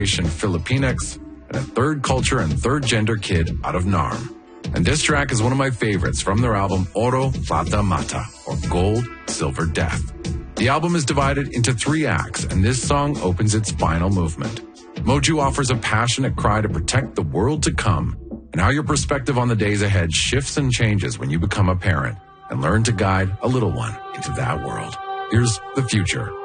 Filipinx, and a third culture and third gender kid out of Narm. And this track is one of my favorites from their album Oro Plata Mata, or Gold, Silver, Death. The album is divided into 3 acts, and this song opens its final movement. Moju offers a passionate cry to protect the world to come, and how your perspective on the days ahead shifts and changes when you become a parent and learn to guide a little one into that world. Here's The Future